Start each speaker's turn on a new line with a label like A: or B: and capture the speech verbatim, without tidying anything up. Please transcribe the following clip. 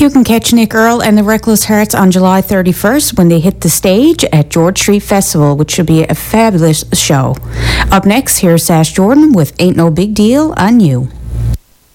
A: You can catch Nick Earl and the Reckless Hearts on July thirty-first when they hit the stage at George Street Festival, which should be a fabulous show. Up next, here's Sash Jordan with Ain't No Big Deal on You.